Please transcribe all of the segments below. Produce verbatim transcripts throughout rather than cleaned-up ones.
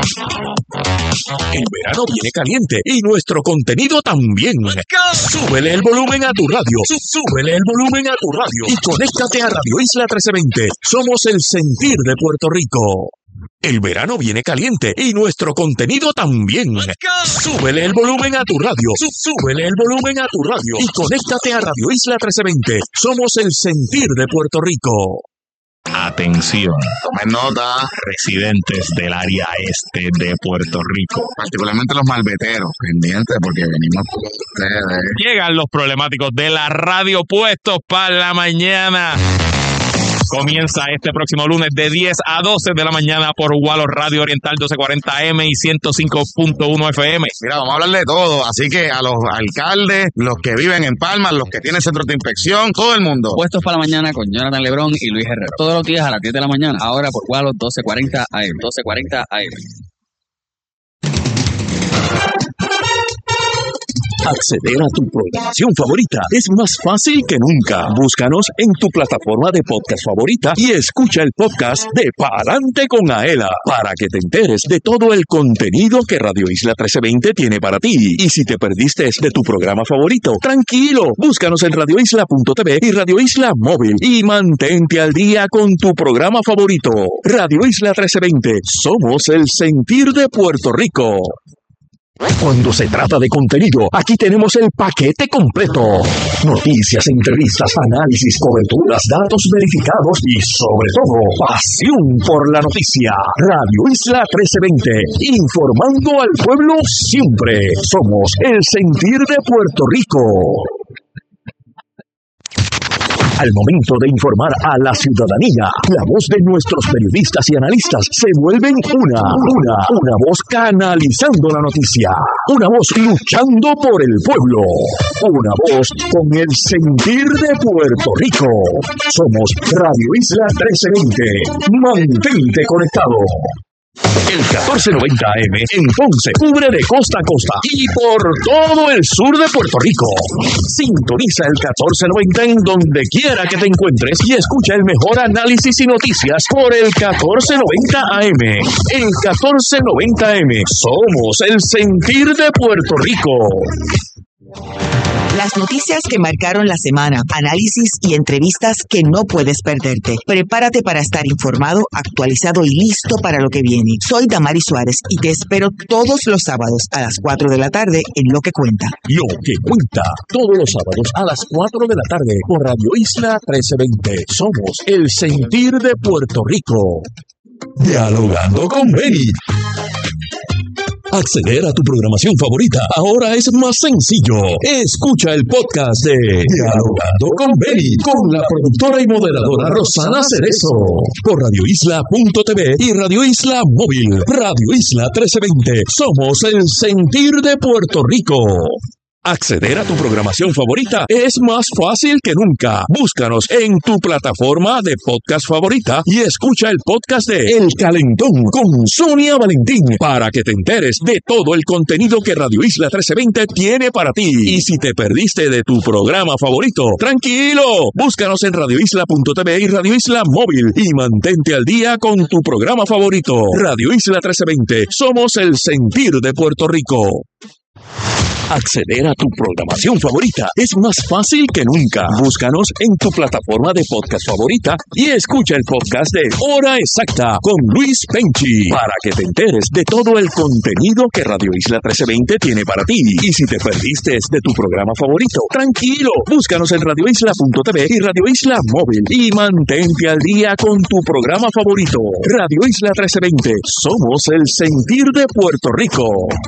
El verano viene caliente y nuestro contenido también. Súbele el volumen a tu radio. Súbele el volumen a tu radio y conéctate a Radio Isla trece veinte. Somos el sentir de Puerto Rico. El verano viene caliente y nuestro contenido también. Súbele el volumen a tu radio. Súbele el volumen a tu radio y conéctate a Radio Isla trece veinte. Somos el sentir de Puerto Rico. Atención, tomen nota, residentes del área este de Puerto Rico, particularmente los malbeteros, pendientes porque venimos con ustedes. Llegan los problemáticos de la radio puestos para la mañana. Comienza este próximo lunes de diez a doce de la mañana por Wallo Radio Oriental doce cuarenta eme y ciento cinco punto uno efe eme. Mira, vamos a hablar de todo, así que a los alcaldes, los que viven en Palma, los que tienen centros de inspección, todo el mundo. Puestos para la mañana con Jonathan Lebrón y Luis Herrero. Todos los días a las diez de la mañana, ahora por Wallo doce cuarenta eme. doce cuarenta eme. Acceder a tu programación favorita es más fácil que nunca. Búscanos en tu plataforma de podcast favorita y escucha el podcast de Pa'lante con Aela para que te enteres de todo el contenido que Radio Isla trece veinte tiene para ti. Y si te perdiste de tu programa favorito, tranquilo, búscanos en radio isla punto te ve y Radio Isla Móvil y mantente al día con tu programa favorito. Radio Isla trece veinte, somos el sentir de Puerto Rico. Cuando se trata de contenido, aquí tenemos el paquete completo. Noticias, entrevistas, análisis, coberturas, datos verificados y, sobre todo, pasión por la noticia. Radio Isla trece veinte, informando al pueblo siempre. Somos el sentir de Puerto Rico. Al momento de informar a la ciudadanía, la voz de nuestros periodistas y analistas se vuelven una, una, una voz canalizando la noticia, una voz luchando por el pueblo, una voz con el sentir de Puerto Rico. Somos Radio Isla trece veinte. Mantente conectado. El catorce noventa A M en Ponce cubre de costa a costa y por todo el sur de Puerto Rico. Sintoniza el catorce noventa en donde quiera que te encuentres y escucha el mejor análisis y noticias por el catorce noventa A M. El catorce noventa A M, somos el sentir de Puerto Rico. Las noticias que marcaron la semana, análisis y entrevistas que no puedes perderte. Prepárate para estar informado, actualizado y listo para lo que viene. Soy Damari Suárez y te espero todos los sábados a las cuatro de la tarde en Lo que Cuenta. Lo que Cuenta, todos los sábados a las cuatro de la tarde por Radio Isla trece veinte. Somos el sentir de Puerto Rico. Dialogando con Benny. Acceder a tu programación favorita ahora es más sencillo. Escucha el podcast de Dialogando con Benny con la productora y moderadora Rosana Cerezo por radio isla punto te ve y Radio Isla Móvil. Radio Isla trece veinte. Somos el sentir de Puerto Rico. Acceder a tu programación favorita es más fácil que nunca. Búscanos en tu plataforma de podcast favorita y escucha el podcast de El Calentón con Sonia Valentín para que te enteres de todo el contenido que Radio Isla trece veinte tiene para ti. Y si te perdiste de tu programa favorito, tranquilo, búscanos en radio isla punto te ve y Radio Isla Móvil y mantente al día con tu programa favorito. Radio Isla trece veinte, somos el sentir de Puerto Rico. Acceder a tu programación favorita es más fácil que nunca. Búscanos en tu plataforma de podcast favorita y escucha el podcast de Hora Exacta con Luis Penchi para que te enteres de todo el contenido que Radio Isla trece veinte tiene para ti. Y si te perdiste de tu programa favorito, tranquilo, búscanos en radio isla punto te ve y Radio Isla Móvil y mantente al día con tu programa favorito. Radio Isla trece veinte, somos el sentir de Puerto Rico.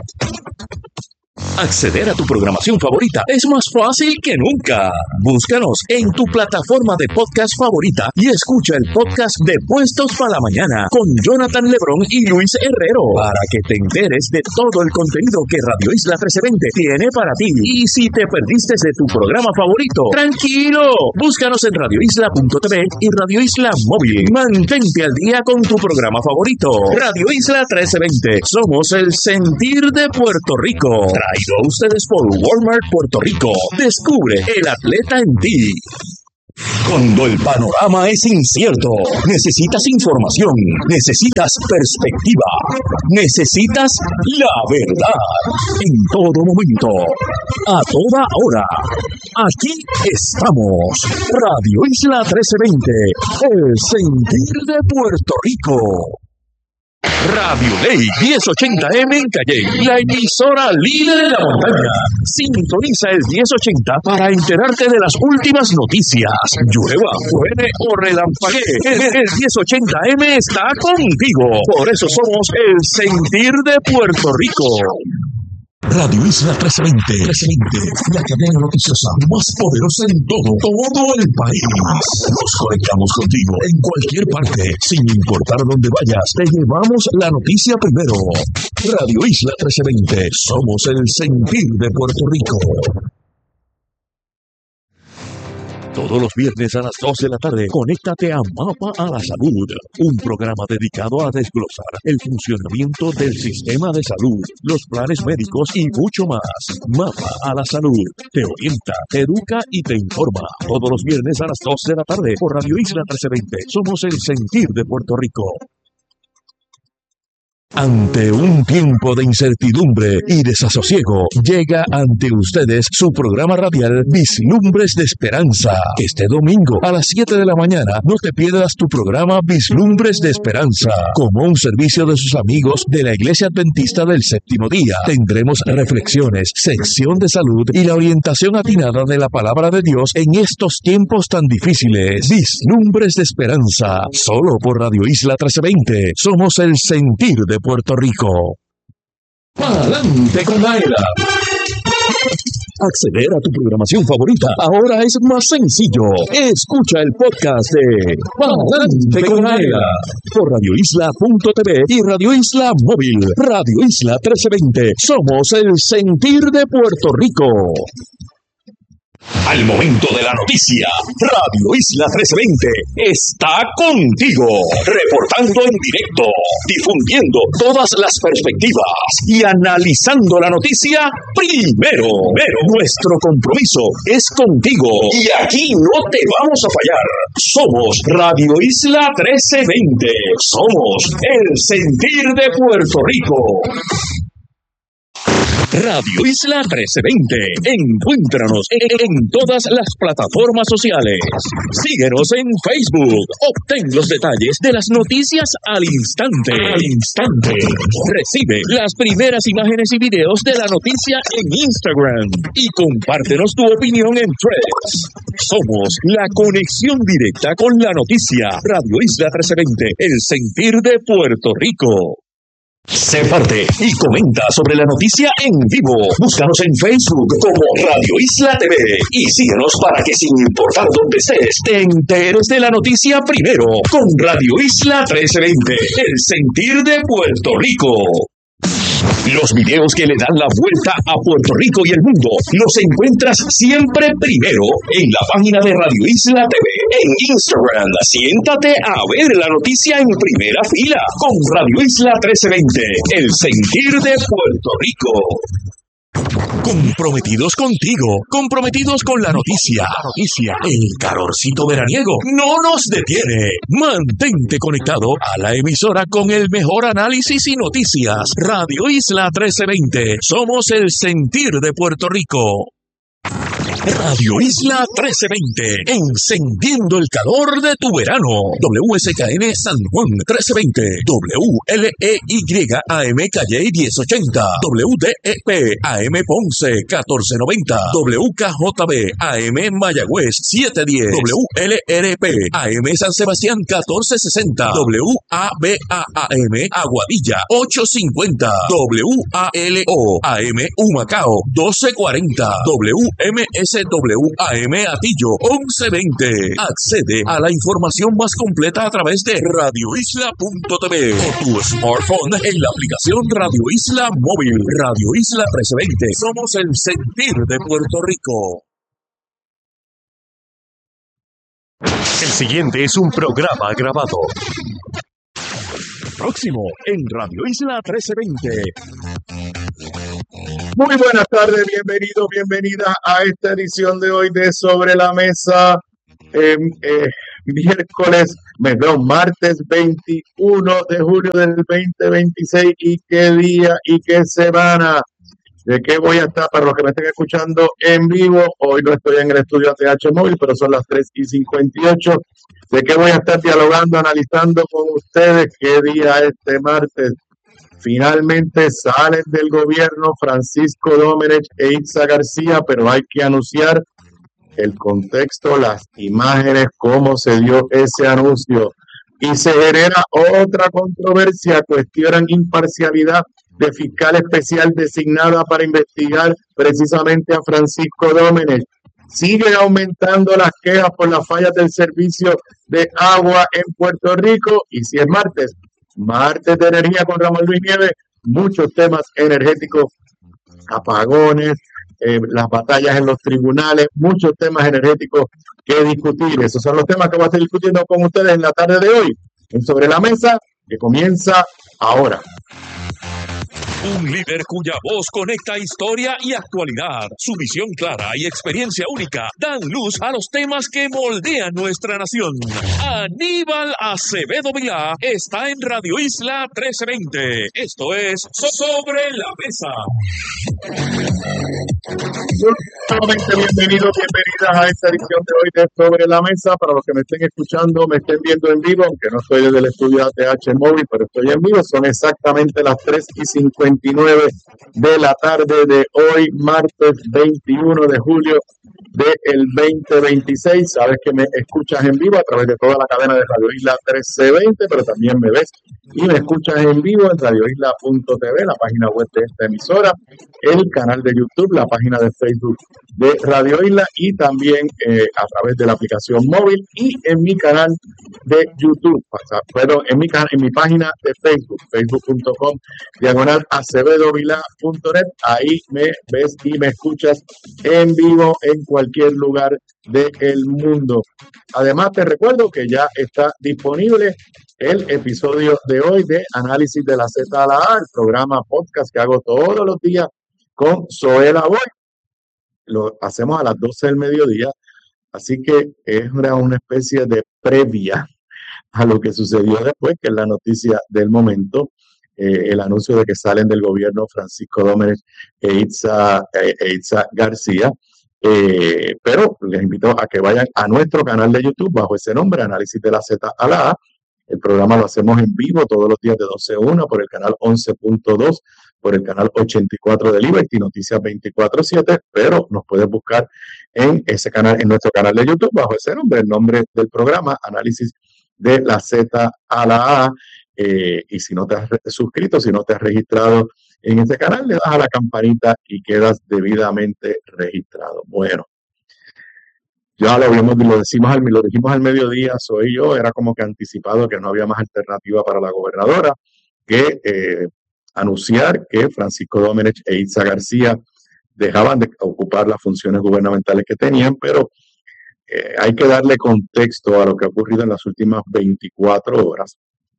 Acceder a tu programación favorita es más fácil que nunca. Búscanos en tu plataforma de podcast favorita y escucha el podcast de Puestos para la Mañana con Jonathan Lebrón y Luis Herrero para que te enteres de todo el contenido que Radio Isla trece veinte tiene para ti. Y si te perdiste de tu programa favorito, tranquilo, búscanos en radio isla punto te ve y Radio Isla Móvil. Mantente al día con tu programa favorito. Radio Isla trece veinte, somos el sentir de Puerto Rico. Traído a ustedes por Walmart Puerto Rico. Descubre el atleta en ti. Cuando el panorama es incierto, necesitas información, necesitas perspectiva, necesitas la verdad en todo momento, a toda hora. Aquí estamos, Radio Isla trece veinte, el sentir de Puerto Rico. Radio Ley diez ochenta eme en Calle, la emisora líder de la montaña. Sintoniza el diez ochenta para enterarte de las últimas noticias. Llueva, truene o relampaguee, el, el diez ochenta eme está contigo. Por eso somos el sentir de Puerto Rico. Radio Isla trece veinte, trece veinte, la cadena noticiosa más poderosa en todo, todo el país. Nos conectamos contigo en cualquier parte, sin importar dónde vayas, te llevamos la noticia primero. Radio Isla trece veinte, somos el sentir de Puerto Rico. Todos los viernes a las dos de la tarde, conéctate a Mapa a la Salud, un programa dedicado a desglosar el funcionamiento del sistema de salud, los planes médicos y mucho más. Mapa a la Salud te orienta, te educa y te informa. Todos los viernes a las dos de la tarde por Radio Isla trece veinte. Somos el sentir de Puerto Rico. Ante un tiempo de incertidumbre y desasosiego, llega ante ustedes su programa radial Vislumbres de Esperanza. Este domingo a las siete de la mañana no te pierdas tu programa Vislumbres de Esperanza. Como un servicio de sus amigos de la Iglesia Adventista del Séptimo Día, tendremos reflexiones, sección de salud y la orientación atinada de la Palabra de Dios en estos tiempos tan difíciles. Vislumbres de Esperanza, solo por Radio Isla trece veinte. Somos el sentir de Puerto Rico. ¡Adelante con Aida! Acceder a tu programación favorita ahora es más sencillo. Escucha el podcast de ¡Adelante con Aida! Por radio isla punto t v y Radio Isla Móvil. Radio Isla trece veinte. Somos el sentir de Puerto Rico. Al momento de la noticia, Radio Isla trece veinte está contigo, reportando en directo, difundiendo todas las perspectivas y analizando la noticia primero. Pero nuestro compromiso es contigo y aquí no te vamos a fallar. Somos Radio Isla trece veinte. Somos el sentir de Puerto Rico. Radio Isla trece veinte. Encuéntranos en, en todas las plataformas sociales. Síguenos en Facebook. Obtén los detalles de las noticias al instante. Al instante. Recibe las primeras imágenes y videos de la noticia en Instagram. Y compártenos tu opinión en Threads. Somos la conexión directa con la noticia. Radio Isla trece veinte. El sentir de Puerto Rico. Sé parte y comenta sobre la noticia en vivo. Búscanos en Facebook como Radio Isla T V y síguenos para que sin importar dónde estés, te enteres de la noticia primero con Radio Isla trece veinte, el sentir de Puerto Rico. Los videos que le dan la vuelta a Puerto Rico y el mundo los encuentras siempre primero en la página de Radio Isla T V en Instagram. Siéntate a ver la noticia en primera fila con Radio Isla trece veinte, el sentir de Puerto Rico. Comprometidos contigo, comprometidos con la noticia. La noticia, el calorcito veraniego no nos detiene. Mantente conectado a la emisora con el mejor análisis y noticias. Radio Isla trece veinte, somos el sentir de Puerto Rico. Radio Isla trece veinte, encendiendo el calor de tu verano. W S K N San Juan trece veinte, W L E Y A M Calle diez ochenta, W D E P A M Ponce catorce noventa, W K J B A M Mayagüez setecientos diez, W L R P A M San Sebastián catorce sesenta, W A B A A M Aguadilla ochocientos cincuenta, W A L O A M Humacao doce cuarenta, W M S W A M Atillo once veinte. Accede a la información más completa a través de radio isla punto t v o tu smartphone en la aplicación Radio Isla Móvil. Radio Isla trece veinte. Somos el sentir de Puerto Rico. El siguiente es un programa grabado. Próximo en Radio Isla trece veinte. Muy buenas tardes, bienvenidos, bienvenidas a esta edición de hoy de Sobre la Mesa, eh, eh, miércoles, perdón, martes veintiuno de julio del veinte veintiséis. ¿Y qué día y qué semana? ¿De qué voy a estar? Para los que me estén escuchando en vivo, hoy no estoy en el estudio A T H Móvil, pero son las tres y cincuenta y ocho. ¿De qué voy a estar dialogando, analizando con ustedes? ¿Qué día este martes? Finalmente salen del gobierno Francisco Domenech e Itza García, pero hay que anunciar el contexto, las imágenes, cómo se dio ese anuncio. Y se genera otra controversia, cuestionan imparcialidad de fiscal especial designada para investigar precisamente a Francisco Domenech. Siguen aumentando las quejas por las fallas del servicio de agua en Puerto Rico. Y si es martes, martes de energía con Ramón Luis Nieves, muchos temas energéticos, apagones, eh, las batallas en los tribunales, muchos temas energéticos que discutir. Esos son los temas que voy a estar discutiendo con ustedes en la tarde de hoy, en Sobre la Mesa, que comienza ahora. Un líder cuya voz conecta historia y actualidad. Su visión clara y experiencia única dan luz a los temas que moldean nuestra nación. Aníbal Acevedo Vilá está en Radio Isla trece veinte. Esto es Sobre la Mesa. Nuevamente bienvenidos, bienvenidas a esta edición de hoy de Sobre la Mesa. Para los que me estén escuchando, me estén viendo en vivo, aunque no estoy desde el estudio A T H Móvil, pero estoy en vivo, son exactamente las tres y cincuenta y nueve de la tarde de hoy, martes veintiuno de julio del veinte veintiséis. Sabes que me escuchas en vivo a través de toda la cadena de Radio Isla trece veinte, pero también me ves y me escuchas en vivo en radio isla punto t v, la página web de esta emisora, el canal de YouTube, la página de Facebook de Radio Isla y también eh, a través de la aplicación móvil y en mi canal de YouTube, o sea, pero en mi, en mi página de Facebook, facebook punto com, diagonal acevedo vilá punto net. Ahí me ves y me escuchas en vivo en cualquier lugar del mundo. Además, te recuerdo que ya está disponible el episodio de hoy de Análisis de la Z a la A, el programa podcast que hago todos los días con Zoela Boy. Lo hacemos a las doce del mediodía, así que es una, una especie de previa a lo que sucedió después, que es la noticia del momento, eh, el anuncio de que salen del gobierno Francisco Domenech e Itza, eh, e Itza García. Eh, pero les invito a que vayan a nuestro canal de YouTube bajo ese nombre, Análisis de la Z a la A. El programa lo hacemos en vivo todos los días de doce a una por el canal once punto dos, por el canal ochenta y cuatro de Liberty, Noticias veinticuatro siete, pero nos puedes buscar en ese canal, en nuestro canal de YouTube bajo ese nombre, el nombre del programa, Análisis de la Z a la A. Eh, y si no te has suscrito, si no te has registrado en este canal, le das a la campanita y quedas debidamente registrado. Bueno, ya lo vimos, lo decimos al, lo dijimos al mediodía, soy yo, era como que anticipado que no había más alternativa para la gobernadora que eh, anunciar que Francisco Domenech e Itza García dejaban de ocupar las funciones gubernamentales que tenían, pero eh, hay que darle contexto a lo que ha ocurrido en las últimas veinticuatro horas.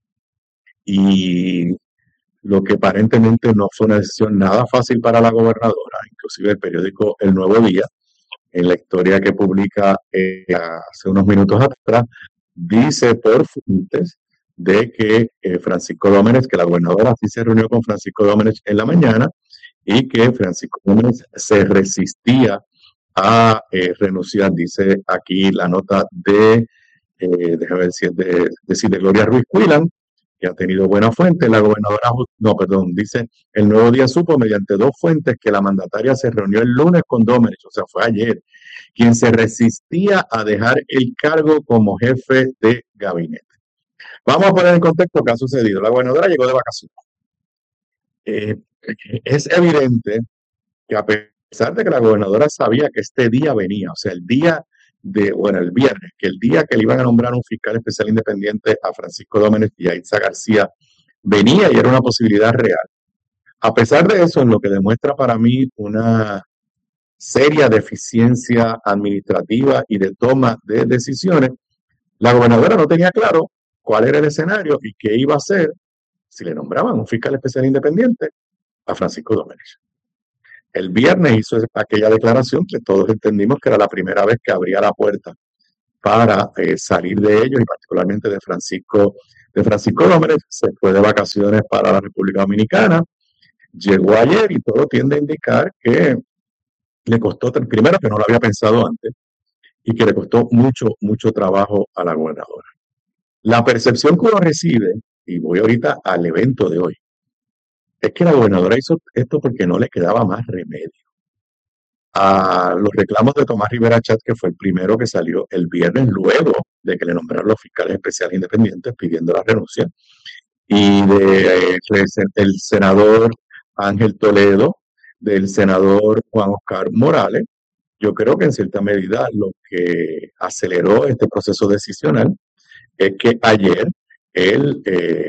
Y lo que aparentemente no fue una decisión nada fácil para la gobernadora, inclusive el periódico El Nuevo Día, en la historia que publica eh, hace unos minutos atrás, dice por fuentes de que eh, Francisco Domenech, que la gobernadora sí se reunió con Francisco Domenech en la mañana y que Francisco Domenech se resistía a eh, renunciar. Dice aquí la nota de, eh, déjame ver si es de, de, de Gloria Ruiz Cuilan, que ha tenido buena fuente. La gobernadora, no, perdón, dice, El Nuevo Día supo mediante dos fuentes que la mandataria se reunió el lunes con Domenech, o sea, fue ayer, quien se resistía a dejar el cargo como jefe de gabinete. Vamos a poner en contexto qué ha sucedido. La gobernadora llegó de vacaciones. Eh, es evidente que a pesar de que la gobernadora sabía que este día venía, o sea, el día de, bueno, el viernes, que el día que le iban a nombrar un fiscal especial independiente a Francisco Domenech y a Itza García venía y era una posibilidad real. A pesar de eso, en lo que demuestra para mí una seria deficiencia administrativa y de toma de decisiones, la gobernadora no tenía claro cuál era el escenario y qué iba a hacer si le nombraban un fiscal especial independiente a Francisco Domenech. El viernes hizo aquella declaración que todos entendimos que era la primera vez que abría la puerta para eh, salir de ellos, y particularmente de Francisco, de Francisco Dómenes. Se fue de vacaciones para la República Dominicana, llegó ayer y todo tiende a indicar que le costó, primero que no lo había pensado antes, y que le costó mucho, mucho trabajo a la gobernadora. La percepción que uno recibe, y voy ahorita al evento de hoy, es que la gobernadora hizo esto porque no le quedaba más remedio. A los reclamos de Tomás Rivera Chatz, que fue el primero que salió el viernes luego de que le nombraron los fiscales especiales independientes pidiendo la renuncia, y de eh, el senador Ángel Toledo, del senador Juan Oscar Morales, yo creo que en cierta medida lo que aceleró este proceso decisional es que ayer el eh,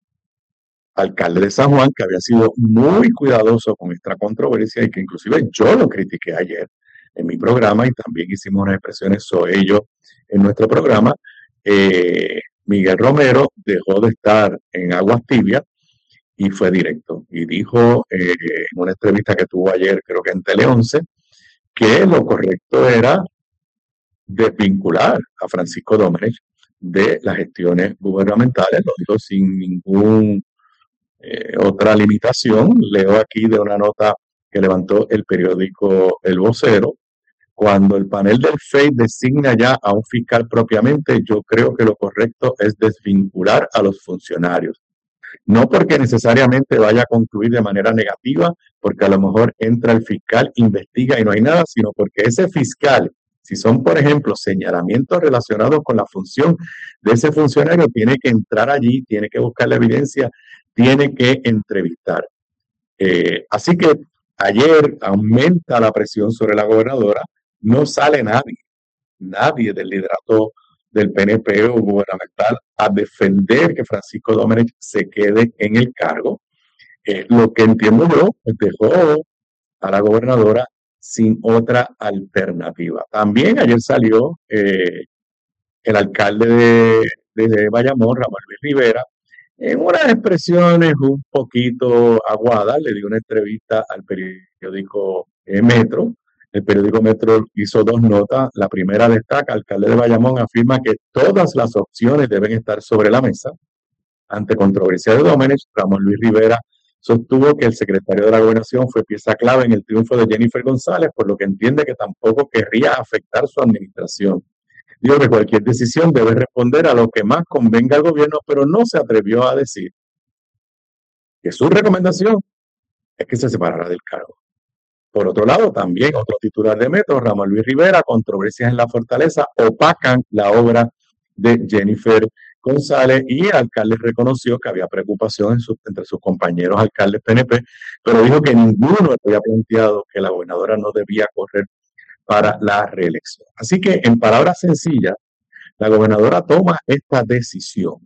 alcalde de San Juan, que había sido muy cuidadoso con esta controversia y que inclusive yo lo critiqué ayer en mi programa y también hicimos unas expresiones sobre ello en nuestro programa, eh, Miguel Romero dejó de estar en aguas tibias y fue directo. Y dijo eh, en una entrevista que tuvo ayer, creo que en Tele once, que lo correcto era desvincular a Francisco Dómenes de las gestiones gubernamentales. Lo dijo sin ningún eh, otra limitación. Leo aquí de una nota que levantó el periódico El Vocero. Cuando el panel del F E I designa ya a un fiscal propiamente, yo creo que lo correcto es desvincular a los funcionarios. No porque necesariamente vaya a concluir de manera negativa, porque a lo mejor entra el fiscal, investiga y no hay nada, sino porque ese fiscal, si son, por ejemplo, señalamientos relacionados con la función de ese funcionario, tiene que entrar allí, tiene que buscar la evidencia, tiene que entrevistar. Eh, así que ayer aumenta la presión sobre la gobernadora, no sale nadie, nadie del liderato del P N P o gubernamental a defender que Francisco Dómenes se quede en el cargo. Eh, lo que entiendo yo, pues dejó a la gobernadora sin otra alternativa. También ayer salió eh, el alcalde de, de Bayamón, Ramón Luis Rivera, en unas expresiones un poquito aguadas. Le dio una entrevista al periódico eh, Metro. El periódico Metro hizo dos notas. La primera destaca: alcalde de Bayamón afirma que todas las opciones deben estar sobre la mesa. Ante controversia de Dómenes, Ramón Luis Rivera sostuvo que el secretario de la Gobernación fue pieza clave en el triunfo de Jennifer González, por lo que entiende que tampoco querría afectar su administración. Dijo que cualquier decisión debe responder a lo que más convenga al gobierno, pero no se atrevió a decir que su recomendación es que se separara del cargo. Por otro lado, también otro titular de Metro, Ramón Luis Rivera: controversias en la Fortaleza opacan la obra de Jennifer González, y el alcalde reconoció que había preocupación en su, entre sus compañeros alcaldes P N P, pero dijo que ninguno había planteado que la gobernadora no debía correr para la reelección. Así que, en palabras sencillas, la gobernadora toma esta decisión,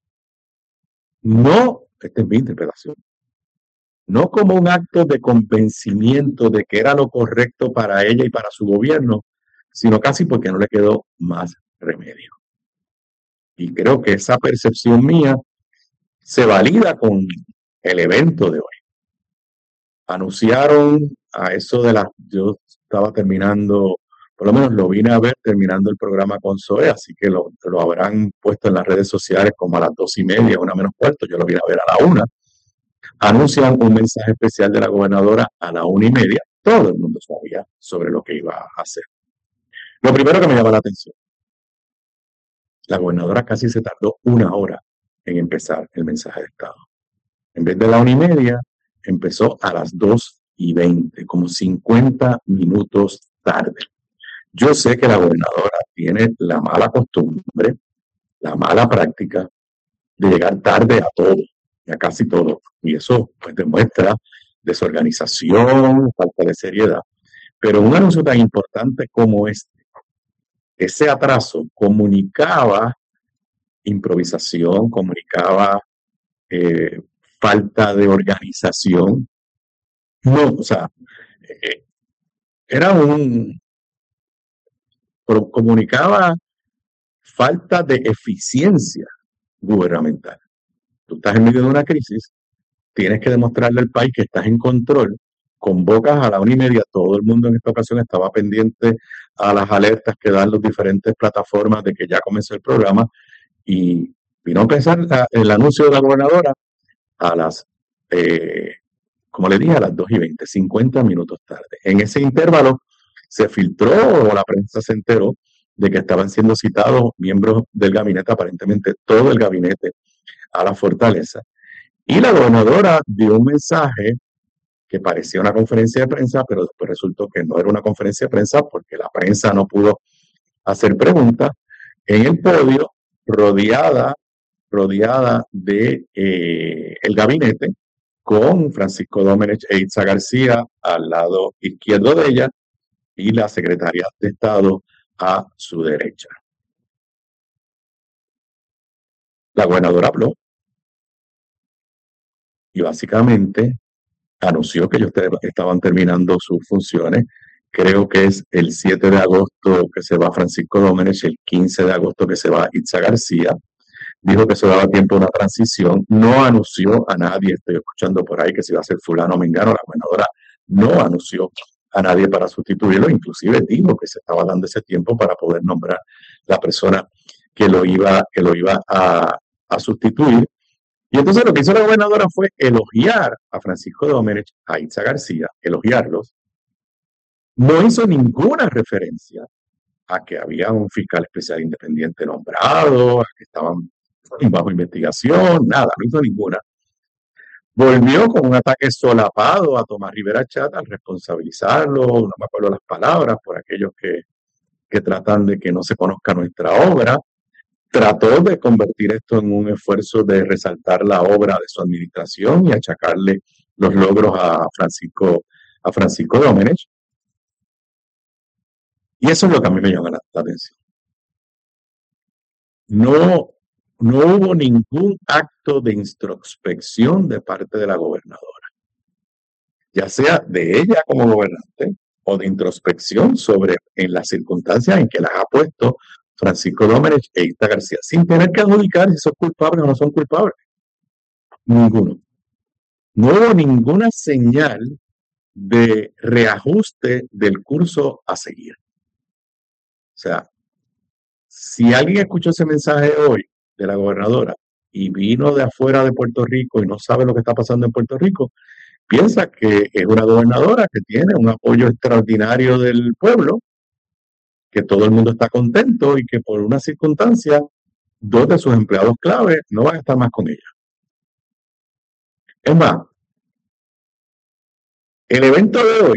no, esta es mi interpretación, no como un acto de convencimiento de que era lo correcto para ella y para su gobierno, sino casi porque no le quedó más remedio. Y creo que esa percepción mía se valida con el evento de hoy. Anunciaron a eso de las, yo estaba terminando, por lo menos lo vine a ver terminando el programa con Zoe, así que lo, lo habrán puesto en las redes sociales como a las dos y media, una menos cuarto. Yo lo vine a ver a la una. Anuncian un mensaje especial de la gobernadora a la una y media. Todo el mundo sabía sobre lo que iba a hacer. Lo primero que me llama la atención: la gobernadora casi se tardó una hora en empezar el mensaje de Estado. En vez de la una y media, empezó a las dos y veinte, como cincuenta minutos tarde. Yo sé que la gobernadora tiene la mala costumbre, la mala práctica de llegar tarde a todo, y a casi todo. Y eso pues demuestra desorganización, falta de seriedad. Pero un anuncio tan importante como este, ese atraso comunicaba improvisación, comunicaba eh, falta de organización. No, o sea, eh, era un, comunicaba falta de eficiencia gubernamental. Tú estás en medio de una crisis, tienes que demostrarle al país que estás en control convocas a la una y media, todo el mundo en esta ocasión estaba pendiente a las alertas que dan las diferentes plataformas de que ya comenzó el programa, y vino a empezar la, el anuncio de la gobernadora a las, eh, como le dije, a las dos y veinte, cincuenta minutos tarde. En ese intervalo se filtró, o la prensa se enteró, de que estaban siendo citados miembros del gabinete, aparentemente todo el gabinete, a la fortaleza. Y la gobernadora dio un mensaje que parecía una conferencia de prensa, pero después resultó que no era una conferencia de prensa porque la prensa no pudo hacer preguntas, en el podio, rodeada, rodeada de eh, el gabinete, con Francisco Domenech e Itza García al lado izquierdo de ella y la secretaria de Estado a su derecha. La gobernadora habló y básicamente anunció que ellos estaban terminando sus funciones. Creo que es el siete de agosto que se va Francisco Domenech, el quince de agosto que se va Itza García. Dijo que se daba tiempo a una transición. No anunció a nadie, estoy escuchando por ahí que se iba a hacer fulano o mengano. La gobernadora no anunció a nadie para sustituirlo, inclusive dijo que se estaba dando ese tiempo para poder nombrar la persona que lo iba, que lo iba a, a sustituir. Y entonces lo que hizo la gobernadora fue elogiar a Francisco Domenech, a Itza García, elogiarlos. No hizo ninguna referencia a que había un fiscal especial independiente nombrado, a que estaban bajo investigación, nada, no hizo ninguna. Volvió con un ataque solapado a Tomás Rivera Chat al responsabilizarlo, no me acuerdo las palabras, por aquellos que, que tratan de que no se conozca nuestra obra. Trató de convertir esto en un esfuerzo de resaltar la obra de su administración y achacarle los logros a Francisco, a Francisco Domenech. Y eso es lo que a mí me llama la, la atención. No, no hubo ningún acto de introspección de parte de la gobernadora, ya sea de ella como gobernante o de introspección sobre en las circunstancias en que las ha puesto Francisco Domenech e Itza García, sin tener que adjudicar si son culpables o no son culpables. Ninguno. No hubo ninguna señal de reajuste del curso a seguir. O sea, si alguien escuchó ese mensaje hoy de la gobernadora y vino de afuera de Puerto Rico y no sabe lo que está pasando en Puerto Rico, piensa que es una gobernadora que tiene un apoyo extraordinario del pueblo, que todo el mundo está contento y que por una circunstancia dos de sus empleados clave no van a estar más con ella. Es más, el evento de hoy,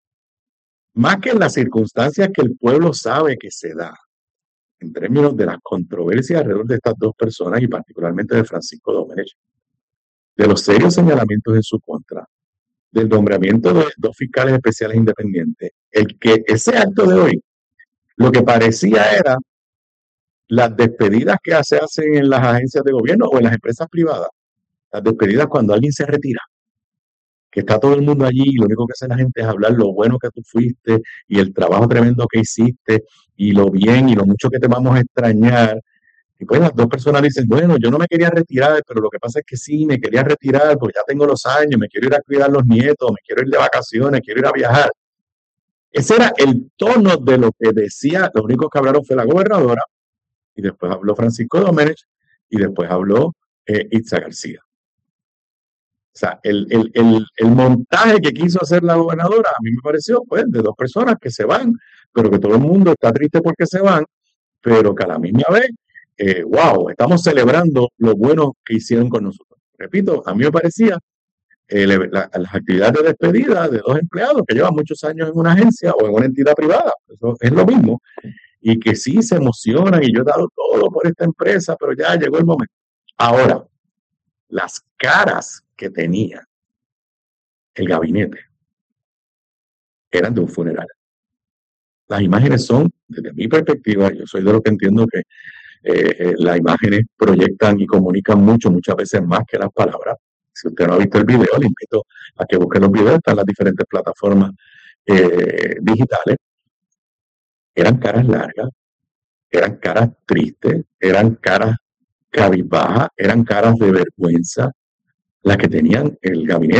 más que en las circunstancias que el pueblo sabe que se da, en términos de las controversias alrededor de estas dos personas y particularmente de Francisco Domenech, de los serios señalamientos en su contra, del nombramiento de dos fiscales especiales independientes, el que ese acto de hoy, lo que parecía era las despedidas que se hacen en las agencias de gobierno o en las empresas privadas, las despedidas cuando alguien se retira, que está todo el mundo allí y lo único que hace la gente es hablar lo bueno que tú fuiste y el trabajo tremendo que hiciste y lo bien y lo mucho que te vamos a extrañar. Y pues las dos personas dicen, bueno, yo no me quería retirar, pero lo que pasa es que sí, me quería retirar porque ya tengo los años, me quiero ir a cuidar a los nietos, me quiero ir de vacaciones, quiero ir a viajar. Ese era el tono de lo que decía, lo único que hablaron fue la gobernadora, y después habló Francisco Domenech, y después habló eh, Itza García. O sea, el, el, el, el montaje que quiso hacer la gobernadora, a mí me pareció, pues, de dos personas que se van, pero que todo el mundo está triste porque se van, pero que a la misma vez, eh, wow, estamos celebrando lo bueno que hicieron con nosotros. Repito, a mí me parecía eh, la, las actividades de despedida de dos empleados que llevan muchos años en una agencia o en una entidad privada, eso es lo mismo, y que sí se emocionan y yo he dado todo por esta empresa, pero ya llegó el momento. Ahora, las caras que tenía el gabinete eran de un funeral. Las imágenes son, desde mi perspectiva, yo soy de lo que entiendo que eh, eh, las imágenes proyectan y comunican mucho, muchas veces más que las palabras. Si usted no ha visto el video, le invito a que busque los videos, están en las diferentes plataformas eh, digitales. Eran caras largas, eran caras tristes, eran caras cabizbajas, eran caras de vergüenza, las que tenían el gabinete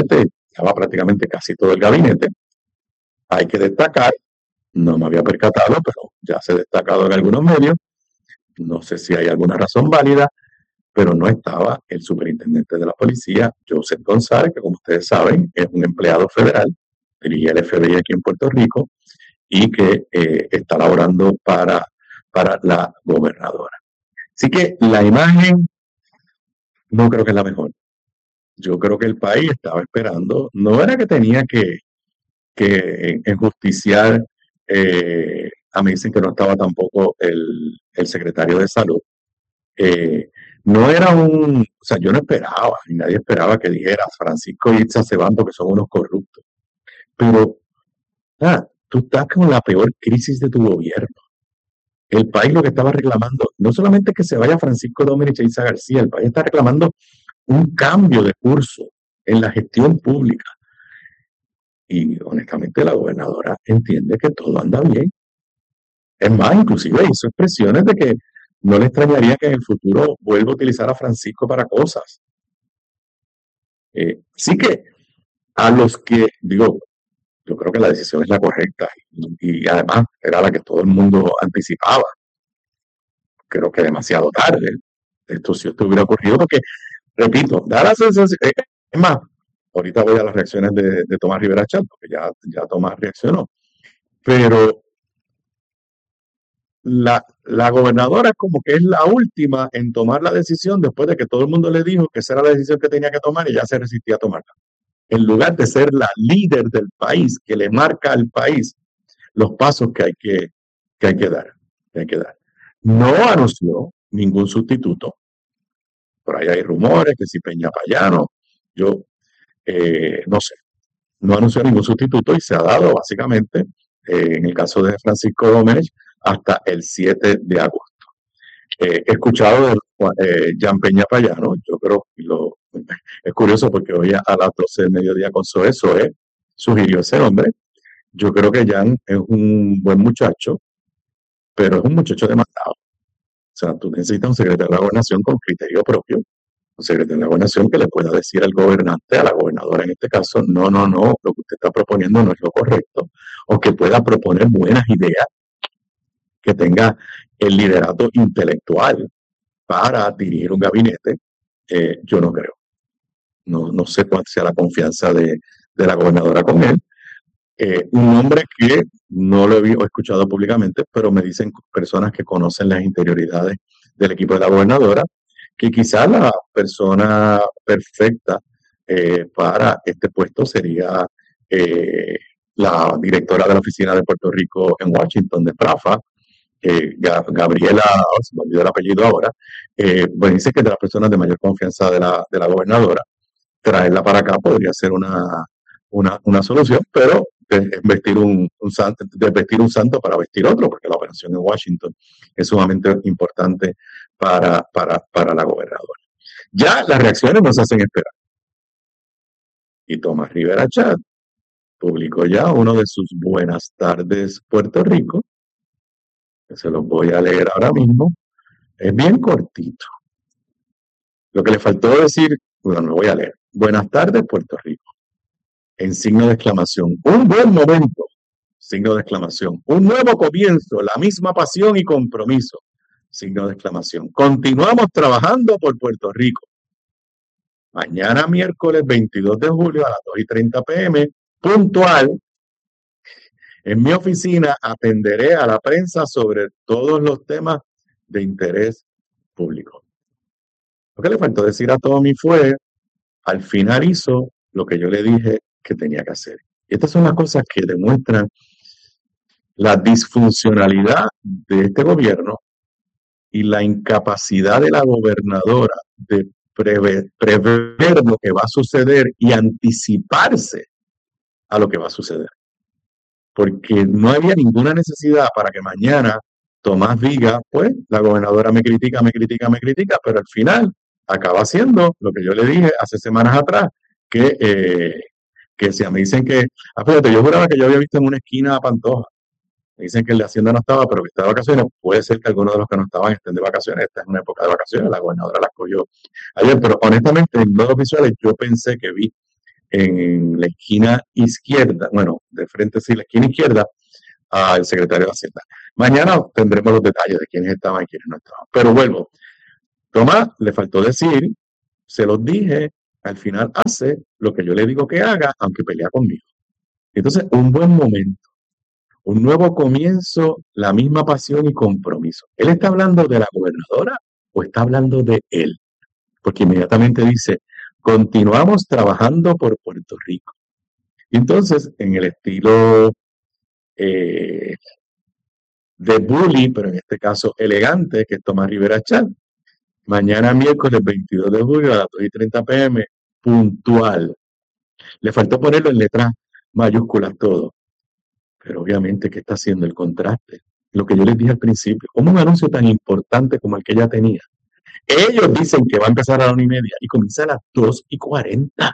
estaba prácticamente casi todo el gabinete. Hay que destacar, no me había percatado, pero ya se ha destacado en algunos medios, no sé si hay alguna razón válida, pero no estaba el superintendente de la policía, Joseph González, que como ustedes saben es un empleado federal, dirige el F B I aquí en Puerto Rico y que eh, está laborando para, para la gobernadora. Así que la imagen no creo que es la mejor. Yo creo que el país estaba esperando, no era que tenía que, que enjusticiar, eh, a mí dicen que no estaba tampoco el, el secretario de salud. Eh, no era un, o sea, yo no esperaba, y nadie esperaba que dijera Francisco y Itza Sebando que son unos corruptos. Pero, ah, tú estás con la peor crisis de tu gobierno. El país lo que estaba reclamando, no solamente que se vaya Francisco Domenech e Itza García, el país está reclamando un cambio de curso en la gestión pública. Y honestamente la gobernadora entiende que todo anda bien. Es más, inclusive hizo expresiones de que no le extrañaría que en el futuro vuelva a utilizar a Francisco para cosas. Eh, sí que a los que, digo, yo creo que la decisión es la correcta y, y además era la que todo el mundo anticipaba. Creo que demasiado tarde. Esto si esto hubiera ocurrido porque, repito, da la sensación, eh, es más, ahorita voy a las reacciones de, de Tomás Rivera Chat, porque ya, ya Tomás reaccionó, pero la, la gobernadora como que es la última en tomar la decisión después de que todo el mundo le dijo que esa era la decisión que tenía que tomar y ya se resistía a tomarla. En lugar de ser la líder del país, que le marca al país los pasos que hay que, que, hay que dar, que hay que dar. No anunció ningún sustituto. Por ahí hay rumores que si Peña Payano, yo eh, no sé, no anunció ningún sustituto y se ha dado básicamente, eh, en el caso de Francisco Domenech, hasta el siete de agosto. Eh, he escuchado de eh, Jan Peña Payano, yo creo que lo, es curioso porque hoy a las doce del mediodía con Zoe Zoe sugirió ese nombre. Yo creo que Jan es un buen muchacho, pero es un muchacho demandado. O sea, tú necesitas un secretario de la gobernación con criterio propio, un secretario de la gobernación que le pueda decir al gobernante, a la gobernadora en este caso, no, no, no, lo que usted está proponiendo no es lo correcto, o que pueda proponer buenas ideas, que tenga el liderato intelectual para dirigir un gabinete. Eh, yo no creo. No, no sé cuál sea la confianza de, de la gobernadora con él. Eh, un hombre que no lo he escuchado públicamente, pero me dicen personas que conocen las interioridades del equipo de la gobernadora, que quizás la persona perfecta eh, para este puesto sería eh, la directora de la oficina de Puerto Rico en Washington, de PRAFA, eh, Gabriela, oh, se me olvidó el apellido ahora, eh, bueno, dice que es de las personas de mayor confianza de la, de la gobernadora. Traerla para acá podría ser una, una, una solución, pero vestir un, un santo, vestir un santo para vestir otro, porque la operación en Washington es sumamente importante para, para, para la gobernadora. Ya las reacciones nos hacen esperar. Y Tomás Rivera Chat publicó ya uno de sus Buenas tardes Puerto Rico, que se los voy a leer ahora mismo. Es bien cortito. Lo que le faltó decir, bueno, lo voy a leer. Buenas tardes Puerto Rico. En signo de exclamación. Un buen momento. Signo de exclamación. Un nuevo comienzo. La misma pasión y compromiso. Signo de exclamación. Continuamos trabajando por Puerto Rico. Mañana miércoles veintidós de julio a las dos y treinta pm, puntual, en mi oficina atenderé a la prensa sobre todos los temas de interés público. Lo que le faltó decir a Tommy fue, al final hizo lo que yo le dije que tenía que hacer. Y estas son las cosas que demuestran la disfuncionalidad de este gobierno y la incapacidad de la gobernadora de prever, prever lo que va a suceder y anticiparse a lo que va a suceder. Porque no había ninguna necesidad para que mañana Tomás diga, pues la gobernadora me critica, me critica, me critica, pero al final acaba haciendo lo que yo le dije hace semanas atrás, que, eh, que si me dicen que, ah, fíjate, yo juraba que yo había visto en una esquina a Pantoja, me dicen que el de Hacienda no estaba, pero que está de vacaciones, puede ser que algunos de los que no estaban estén de vacaciones, esta es una época de vacaciones, la gobernadora las cogió ayer, pero honestamente en medios visuales yo pensé que vi en la esquina izquierda, bueno, de frente sí, la esquina izquierda, al secretario de Hacienda. Mañana tendremos los detalles de quiénes estaban y quiénes no estaban. Pero vuelvo, Tomás le faltó decir, se los dije, al final hace lo que yo le digo que haga, aunque pelea conmigo. Entonces, un buen momento, un nuevo comienzo, la misma pasión y compromiso. ¿Él está hablando de la gobernadora o está hablando de él? Porque inmediatamente dice, continuamos trabajando por Puerto Rico. Y entonces, en el estilo eh, de bully, pero en este caso elegante, que es Tomás Rivera Chat, mañana miércoles veintidós de julio a las dos y treinta pm, puntual. Le faltó ponerlo en letras mayúsculas todo. Pero obviamente, ¿qué está haciendo el contraste? Lo que yo les dije al principio, como un anuncio tan importante como el que ella tenía. Ellos dicen que va a empezar a la una y media y comienza a las dos y cuarenta.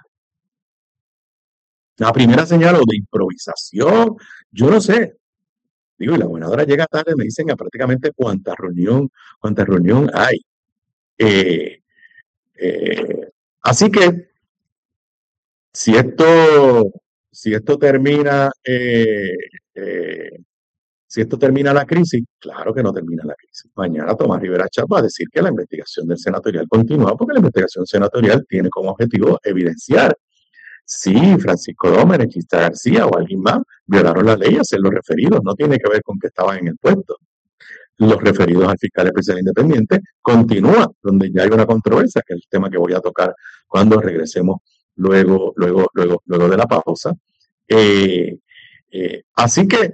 La primera señal o de improvisación, yo no sé. Digo, y la gobernadora llega tarde, me dicen a prácticamente cuánta reunión, cuánta reunión hay. Eh, eh, así que, si esto, si esto termina, eh, eh, si esto termina la crisis, claro que no termina la crisis. Mañana Tomás Rivera Chat va a decir que la investigación del senatorial continúa, porque la investigación senatorial tiene como objetivo evidenciar si Francisco Dómenes, Chista García o alguien más violaron la ley, hacer los referidos. No tiene que ver con que estaban en el puesto. Los referidos al fiscal especial independiente continúa, donde ya hay una controversia, que es el tema que voy a tocar cuando regresemos luego, luego, luego, luego de la pausa. Eh, eh, así que,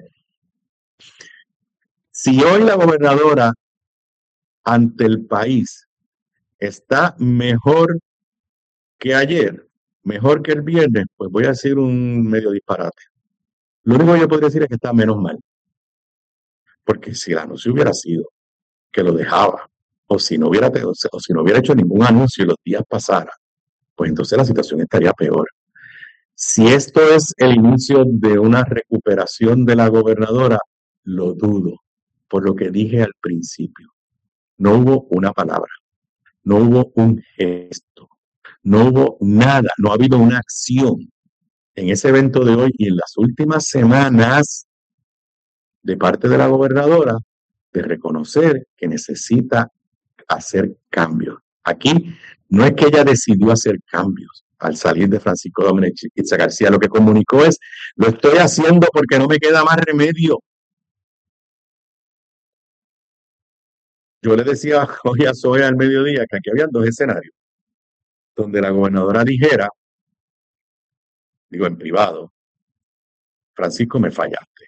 si hoy la gobernadora ante el país está mejor que ayer, mejor que el viernes, pues voy a decir un medio disparate. Lo único que yo podría decir es que está menos mal. Porque si el anuncio hubiera sido que lo dejaba, o si no hubiera, o si no hubiera hecho ningún anuncio y los días pasaran, pues entonces la situación estaría peor. Si esto es el inicio de una recuperación de la gobernadora, lo dudo, por lo que dije al principio. No hubo una palabra, no hubo un gesto, no hubo nada, no ha habido una acción en ese evento de hoy y en las últimas semanas de parte de la gobernadora de reconocer que necesita hacer cambios. Aquí no es que ella decidió hacer cambios al salir de Francisco Dómenes y Chista García, lo que comunicó es, lo estoy haciendo porque no me queda más remedio. Yo le decía hoy a Zoe al mediodía que aquí habían dos escenarios, donde la gobernadora dijera, digo en privado, Francisco, me fallaste.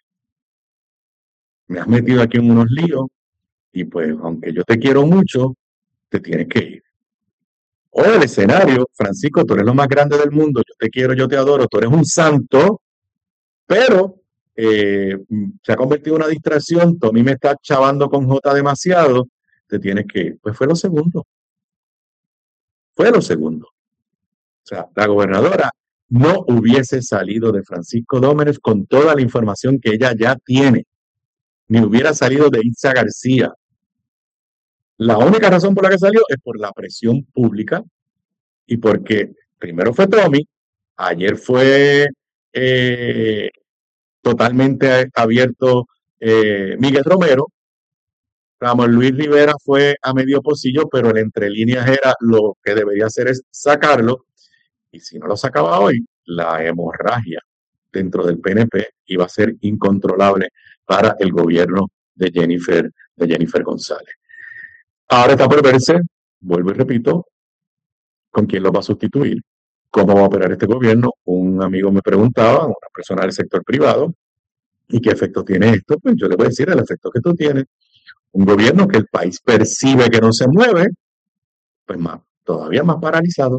Me has metido aquí en unos líos y pues aunque yo te quiero mucho, te tienes que ir. O el escenario, Francisco, tú eres lo más grande del mundo, yo te quiero, yo te adoro, tú eres un santo, pero eh, se ha convertido en una distracción, Tommy me está chavando con J demasiado, te tienes que ir. Pues fue lo segundo. Fue lo segundo. O sea, la gobernadora no hubiese salido de Francisco Dómenes con toda la información que ella ya tiene, ni hubiera salido de Chista García. La única razón por la que salió es por la presión pública y porque primero fue Tommy, ayer fue eh, totalmente abierto eh, Miguel Romero, Ramón Luis Rivera fue a medio pocillo, pero el entre líneas era lo que debería hacer es sacarlo, y si no lo sacaba hoy, la hemorragia dentro del P N P iba a ser incontrolable para el gobierno de Jennifer, de Jennifer González. Ahora está por verse, vuelvo y repito, con quién lo va a sustituir, cómo va a operar este gobierno. Un amigo me preguntaba, una persona del sector privado, ¿y qué efecto tiene esto? Pues yo le voy a decir el efecto que esto tiene. Un gobierno que el país percibe que no se mueve, pues más, todavía más paralizado.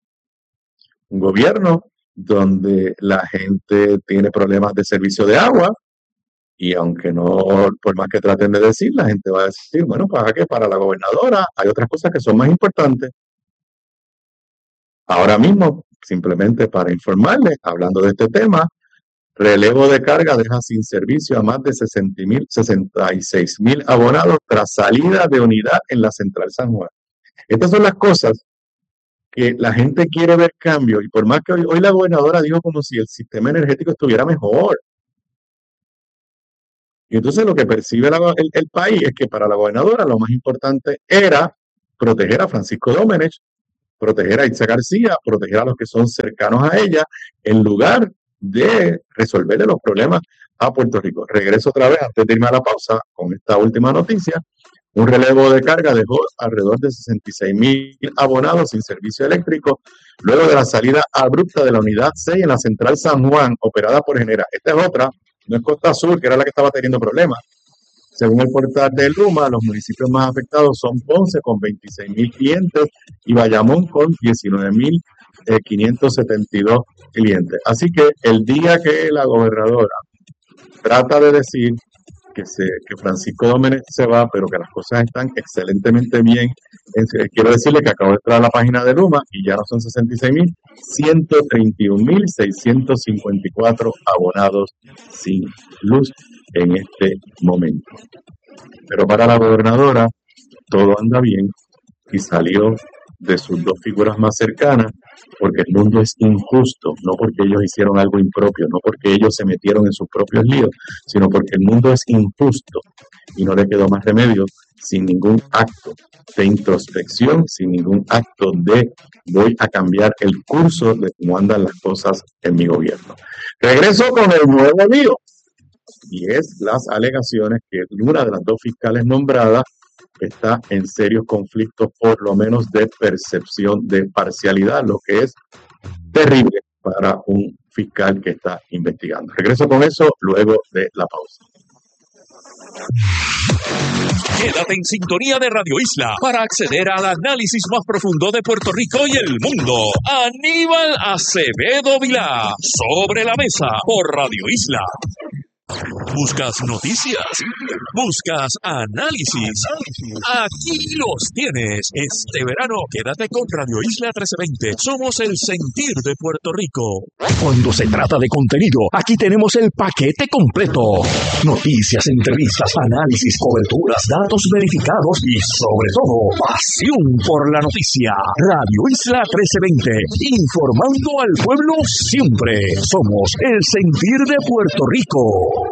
Un gobierno donde la gente tiene problemas de servicio de agua, y aunque no, por más que traten de decir, la gente va a decir, bueno, ¿para qué? Para la gobernadora hay otras cosas que son más importantes. Ahora mismo, simplemente para informarles, hablando de este tema, relevo de carga deja sin servicio a más de sesenta y seis mil abonados tras salida de unidad en la Central San Juan. Estas son las cosas que la gente quiere ver cambio, y por más que hoy, hoy la gobernadora dijo como si el sistema energético estuviera mejor. Y entonces lo que percibe la, el, el país es que para la gobernadora lo más importante era proteger a Francisco Domenech, proteger a Itza García, proteger a los que son cercanos a ella, en lugar de resolverle los problemas a Puerto Rico. Regreso otra vez, antes de irme a la pausa, con esta última noticia. Un relevo de carga dejó alrededor de sesenta y seis mil abonados sin servicio eléctrico, luego de la salida abrupta de la unidad seis en la central San Juan, operada por Genera. Esta es otra, no es Costa Sur, que era la que estaba teniendo problemas. Según el portal de Luma, los municipios más afectados son Ponce con veintiséis mil clientes y Bayamón con diecinueve mil quinientos setenta y dos clientes. Así que el día que la gobernadora trata de decir que, se, que Francisco Domenech se va, pero que las cosas están excelentemente bien, eh, quiero decirle que acabo de entrar a la página de Luma y ya no son sesenta y seis mil, ciento treinta y un mil seiscientos cincuenta y cuatro abonados sin luz en este momento. Pero para la gobernadora todo anda bien y salió de sus dos figuras más cercanas porque el mundo es injusto, no porque ellos hicieron algo impropio, no porque ellos se metieron en sus propios líos, sino porque el mundo es injusto y no le quedó más remedio sin ningún acto de introspección, sin ningún acto de voy a cambiar el curso de cómo andan las cosas en mi gobierno. Regreso con el nuevo lío. Y es las alegaciones que una de las dos fiscales nombradas está en serios conflictos, por lo menos de percepción de parcialidad, lo que es terrible para un fiscal que está investigando. Regreso con eso luego de la pausa. Quédate en sintonía de Radio Isla para acceder al análisis más profundo de Puerto Rico y el mundo. Aníbal Acevedo Vilá, Sobre la Mesa, por Radio Isla. ¿Buscas noticias? ¿Buscas análisis? Aquí los tienes. Este verano, quédate con Radio Isla trece veinte. Somos el sentir de Puerto Rico. Cuando se trata de contenido, aquí tenemos el paquete completo. Noticias, entrevistas, análisis, coberturas, datos verificados y, sobre todo, pasión por la noticia. Radio Isla trece veinte. Informando al pueblo siempre. Somos el sentir de Puerto Rico.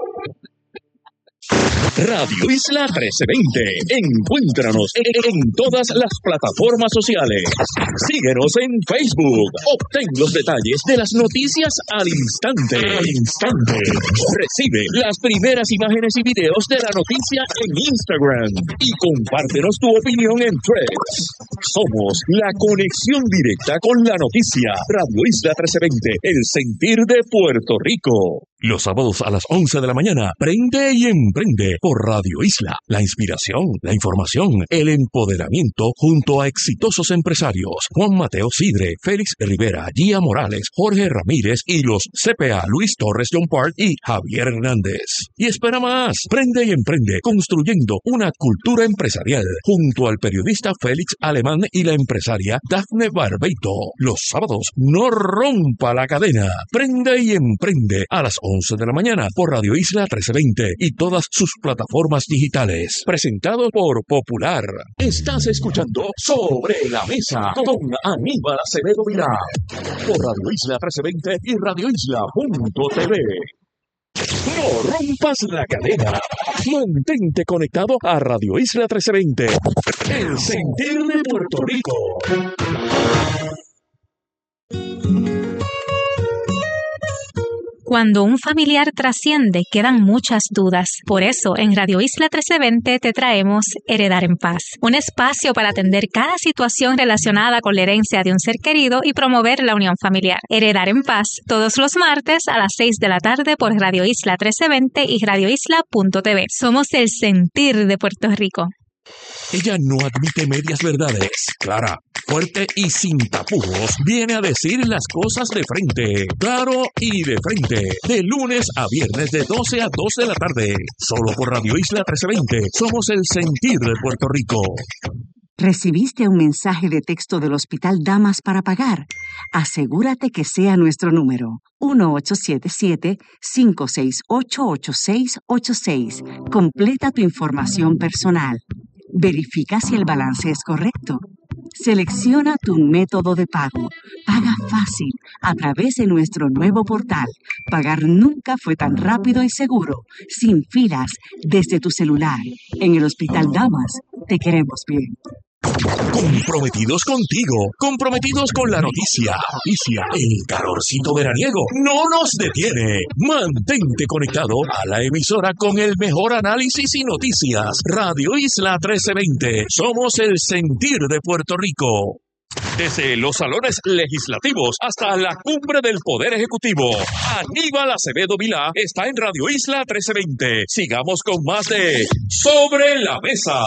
Radio Isla trece veinte. Encuéntranos en todas las plataformas sociales. Síguenos en Facebook. Obtén los detalles de las noticias al instante. Al instante. Recibe las primeras imágenes y videos de la noticia en Instagram. Y compártenos tu opinión en Threads. Somos la conexión directa con la noticia. Radio Isla trece veinte. El sentir de Puerto Rico. Los sábados a las once de la mañana, prende y emprende por Radio Isla. La inspiración, la información, el empoderamiento junto a exitosos empresarios. Juan Mateo Sidre, Félix Rivera, Gia Morales, Jorge Ramírez y los C P A Luis Torres John Park y Javier Hernández. Y espera más, prende y emprende construyendo una cultura empresarial junto al periodista Félix Alemán y la empresaria Dafne Barbeito. Los sábados, no rompa la cadena. Prende y emprende a las once de la mañana por Radio Isla trece veinte y todas sus plataformas digitales. Presentado por Popular. Estás escuchando Sobre la Mesa con Aníbal Acevedo Vilá por Radio Isla trece veinte y radio isla punto t v. No rompas la cadena. Mantente conectado a Radio Isla trece veinte. El sentir de Puerto Rico. Cuando un familiar trasciende, quedan muchas dudas. Por eso, en Radio Isla trece veinte te traemos Heredar en Paz, un espacio para atender cada situación relacionada con la herencia de un ser querido y promover la unión familiar. Heredar en Paz, todos los martes a las seis de la tarde por Radio Isla trece veinte y radio isla punto t v. Somos el sentir de Puerto Rico. Ella no admite medias verdades. Clara, fuerte y sin tapujos, viene a decir las cosas de frente. Claro y de frente. De lunes a viernes de doce a dos de la tarde. Solo por Radio Isla trece veinte. Somos el sentir de Puerto Rico. ¿Recibiste un mensaje de texto del Hospital Damas para pagar? Asegúrate que sea nuestro número. uno ocho siete siete, cinco seis ocho, ocho seis ocho seis. Completa tu información personal. Verifica si el balance es correcto. Selecciona tu método de pago. Paga fácil a través de nuestro nuevo portal. Pagar nunca fue tan rápido y seguro, sin filas, desde tu celular. En el Hospital Damas, te queremos bien. Comprometidos contigo, comprometidos con la noticia. Noticia, el calorcito veraniego no nos detiene. Mantente conectado a la emisora con el mejor análisis y noticias. Radio Isla trece veinte. Somos el sentir de Puerto Rico. Desde los salones legislativos hasta la cumbre del Poder Ejecutivo, Aníbal Acevedo Vilá está en Radio Isla trece veinte. Sigamos con más de Sobre la Mesa.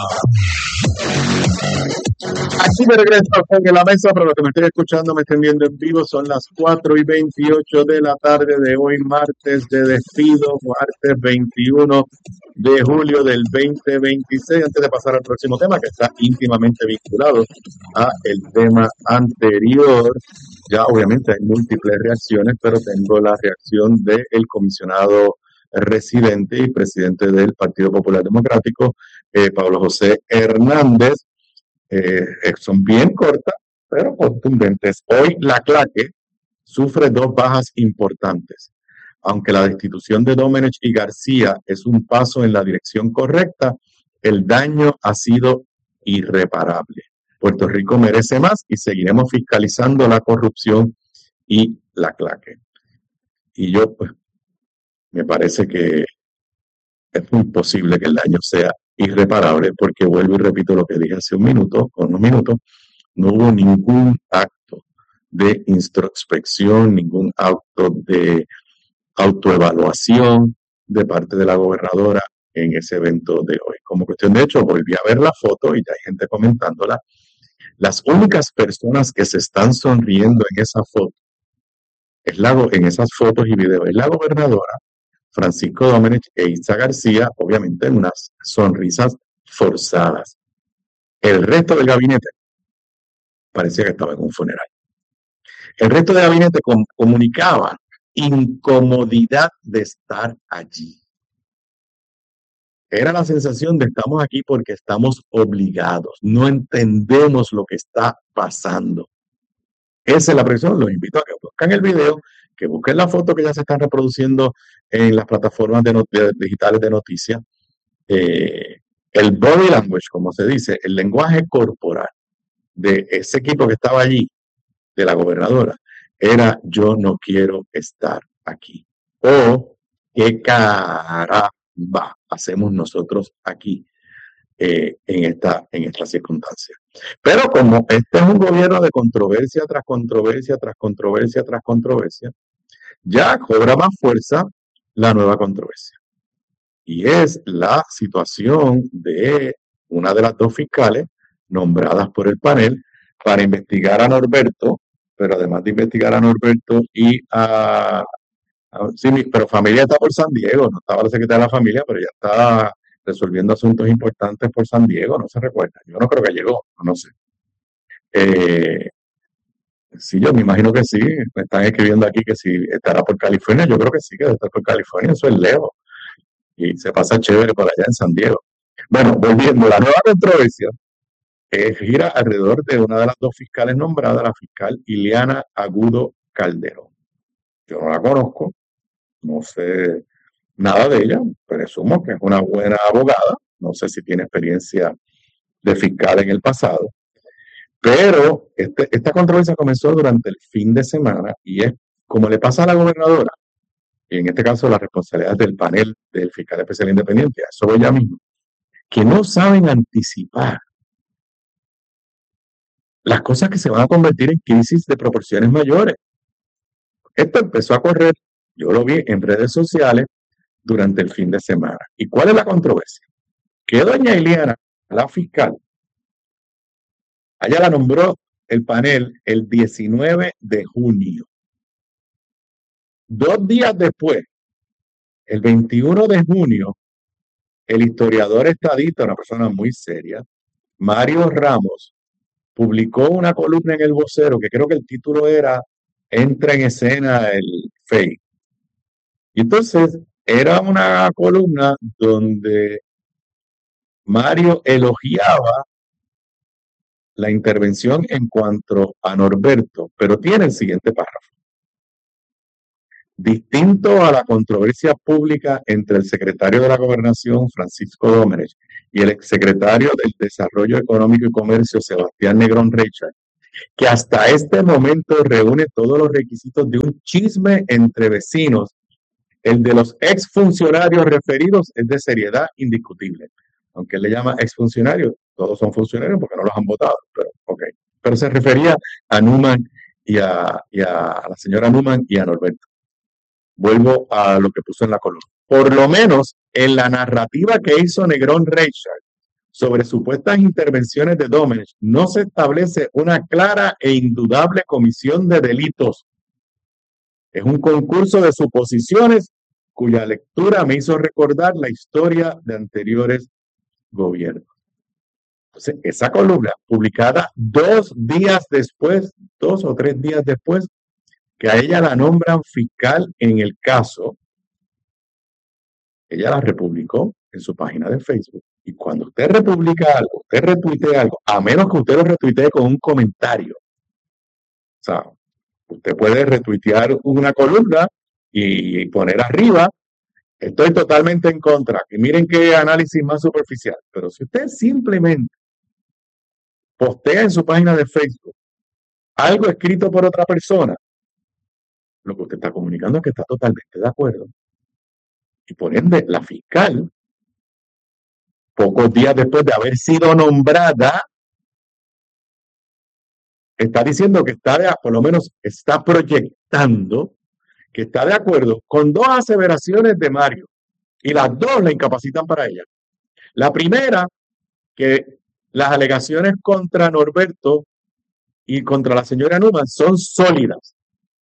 Aquí de regreso en la mesa, para los que me estén escuchando, me estén viendo en vivo, son las cuatro y veintiocho de la tarde de hoy, martes de despido, martes veintiuno de julio del veinte veintiséis. Antes de pasar al próximo tema, que está íntimamente vinculado a el tema anterior, ya obviamente hay múltiples reacciones, pero tengo la reacción del comisionado residente y presidente del Partido Popular Democrático, eh, Pablo José Hernández. Eh, son bien cortas, pero contundentes. Hoy la Claque sufre dos bajas importantes. Aunque la destitución de Domenech y García es un paso en la dirección correcta, el daño ha sido irreparable. Puerto Rico merece más y seguiremos fiscalizando la corrupción y la Claque. Y yo, pues, me parece que es muy posible que el daño sea irreparable, porque vuelvo y repito lo que dije hace un minuto, con unos minutos, no hubo ningún acto de introspección, ningún acto de autoevaluación de parte de la gobernadora en ese evento de hoy. Como cuestión de hecho, volví a ver la foto y ya hay gente comentándola. Las únicas personas que se están sonriendo en esa foto, es la, en esas fotos y videos, es la gobernadora, Francisco Domenech e Isa García, obviamente en unas sonrisas forzadas. El resto del gabinete parecía que estaba en un funeral. El resto del gabinete com- comunicaba incomodidad de estar allí. Era la sensación de estamos aquí porque estamos obligados, no entendemos lo que está pasando. Esa es la presión. Los invito a que busquen el video, que busquen la foto que ya se están reproduciendo en las plataformas de not- de digitales de noticias. Eh, el body language, como se dice, el lenguaje corporal de ese equipo que estaba allí, de la gobernadora, era yo no quiero estar aquí. O qué caramba hacemos nosotros aquí eh, en, esta, en esta circunstancia. Pero como este es un gobierno de controversia tras controversia, tras controversia, tras controversia, ya cobra más fuerza la nueva controversia. Y es la situación de una de las dos fiscales nombradas por el panel para investigar a Norberto, pero además de investigar a Norberto y a... a sí, pero familia está por San Diego, no estaba la secretaria de la familia, pero ya está resolviendo asuntos importantes por San Diego, no se recuerda. Yo no creo que llegó, no sé. Eh, sí, yo me imagino que sí. Me están escribiendo aquí que si estará por California. Yo creo que sí, que debe estar por California. Eso es lejos. Y se pasa chévere por allá en San Diego. Bueno, volviendo, la nueva controversia eh, gira alrededor de una de las dos fiscales nombradas, la fiscal Ileana Agudo Calderón. Yo no la conozco, no sé nada de ella, presumo que es una buena abogada, no sé si tiene experiencia de fiscal en el pasado, pero este, esta controversia comenzó durante el fin de semana y es como le pasa a la gobernadora, y en este caso la responsabilidad del panel del fiscal especial independiente, eso voy ya mismo, que no saben anticipar las cosas que se van a convertir en crisis de proporciones mayores. Esto empezó a correr, yo lo vi en redes sociales durante el fin de semana. ¿Y cuál es la controversia? Que doña Ileana, la fiscal, allá la nombró el panel el diecinueve de junio. Dos días después, el veintiuno de junio, el historiador estadista, una persona muy seria, Mario Ramos, publicó una columna en El Vocero que creo que el título era Entra en escena el F E I. Y entonces era una columna donde Mario elogiaba la intervención en cuanto a Norberto, pero tiene el siguiente párrafo. Distinto a la controversia pública entre el secretario de la Gobernación, Francisco Domenech, y el exsecretario del Desarrollo Económico y Comercio, Sebastián Negrón Reichard, que hasta este momento reúne todos los requisitos de un chisme entre vecinos, el de los exfuncionarios referidos es de seriedad indiscutible. Aunque él le llama exfuncionarios, todos son funcionarios porque no los han votado, pero ok. Pero se refería a Numan y a, y a, a la señora Numan y a Norberto. Vuelvo a lo que puso en la columna. Por lo menos en la narrativa que hizo Negrón Reichard sobre supuestas intervenciones de Domenech, no se establece una clara e indudable comisión de delitos. Es un concurso de suposiciones cuya lectura me hizo recordar la historia de anteriores gobiernos. Entonces, esa columna, publicada dos días después, dos o tres días después, que a ella la nombran fiscal en el caso, ella la republicó en su página de Facebook. Y cuando usted republica algo, usted retuitea algo, a menos que usted lo retuitee con un comentario. O sea, usted puede retuitear una columna y poner arriba, estoy totalmente en contra. Y miren qué análisis más superficial. Pero si usted simplemente postea en su página de Facebook algo escrito por otra persona, lo que usted está comunicando es que está totalmente de acuerdo. Y por ende, la fiscal, pocos días después de haber sido nombrada, está diciendo que está, de, por lo menos está proyectando que está de acuerdo con dos aseveraciones de Mario. Y las dos la incapacitan para ella. La primera, que las alegaciones contra Norberto y contra la señora Numan son sólidas.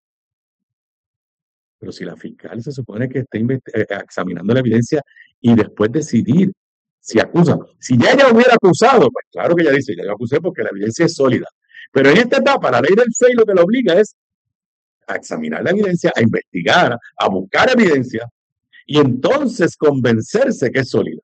Pero si la fiscal se supone que está eh, examinando la evidencia y después decidir si acusa. Si ya ella hubiera acusado, pues claro que ella dice, ya yo acusé porque la evidencia es sólida. Pero en esta etapa, la ley del fe lo que la obliga es a examinar la evidencia, a investigar, a buscar evidencia y entonces convencerse que es sólida.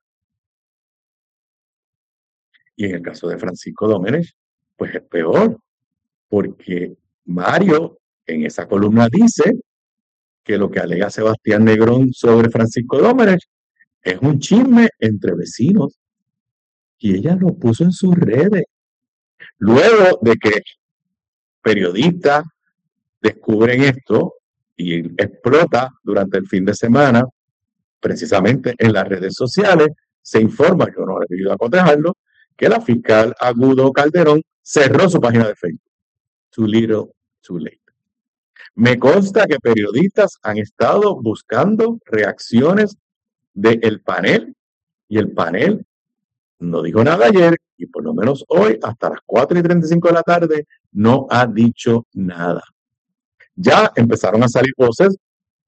Y en el caso de Francisco Domenech, pues es peor, porque Mario en esa columna dice que lo que alega Sebastián Negrón sobre Francisco Domenech es un chisme entre vecinos. Y ella lo puso en sus redes. Luego de que periodistas descubren esto y explota durante el fin de semana, precisamente en las redes sociales, se informa, yo no he debido acotejarlo, que la fiscal Agudo Calderón cerró su página de Facebook. Too little, too late. Me consta que periodistas han estado buscando reacciones del panel y el panel no dijo nada ayer y por lo menos hoy hasta las cuatro y treinta y cinco de la tarde no ha dicho nada. Ya empezaron a salir voces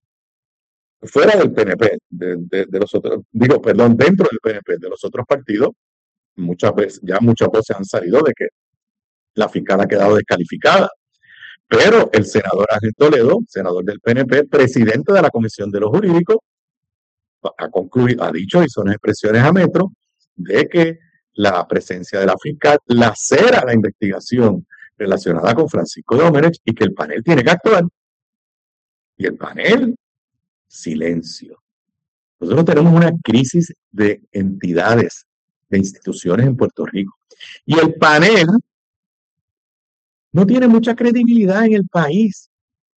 fuera del P N P, de, de, de los otros, digo, perdón, dentro del P N P, de los otros partidos, muchas veces, ya muchas voces han salido de que la fiscal ha quedado descalificada. Pero el senador Ángel Toledo, senador del P N P, presidente de la Comisión de los Jurídicos, ha concluido, ha dicho, y son expresiones a Metro, de que la presencia de la fiscal lacera la investigación relacionada con Francisco Domenech y que el panel tiene que actuar. Y el panel, silencio. Nosotros tenemos una crisis de entidades, de instituciones en Puerto Rico. Y el panel no tiene mucha credibilidad en el país.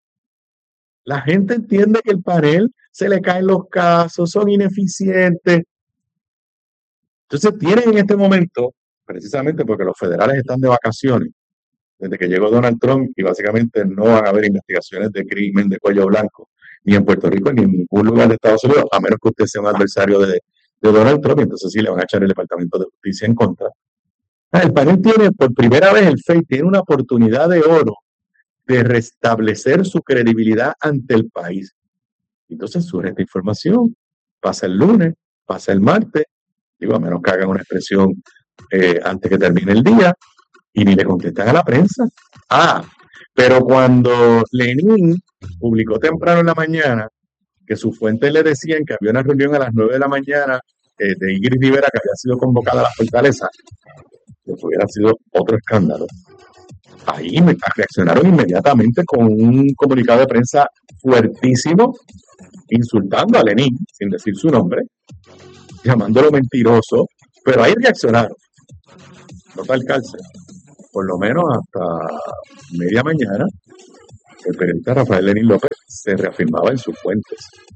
La gente entiende que el panel se le caen los casos, son ineficientes. Entonces tienen en este momento, precisamente porque los federales están de vacaciones, desde que llegó Donald Trump, y básicamente no van a haber investigaciones de crimen de cuello blanco, ni en Puerto Rico, ni en ningún lugar de Estados Unidos, a menos que usted sea un adversario de, de Donald Trump, y entonces sí le van a echar el Departamento de Justicia en contra. El panel tiene, por primera vez, el F E I tiene una oportunidad de oro de restablecer su credibilidad ante el país. Entonces surge esta información, pasa el lunes, pasa el martes, digo, a menos que hagan una expresión eh, antes que termine el día, y ni le contestan a la prensa. Ah, pero cuando Lenin publicó temprano en la mañana que sus fuentes le decían que había una reunión a las nueve de la mañana eh, de Ingrid Rivera que había sido convocada a la fortaleza, eso hubiera sido otro escándalo. Ahí me reaccionaron inmediatamente con un comunicado de prensa fuertísimo, insultando a Lenin, sin decir su nombre, llamándolo mentiroso, pero ahí reaccionaron. No tal cárcel. Por lo menos hasta media mañana, el periodista Rafael Lenín López se reafirmaba en sus fuentes.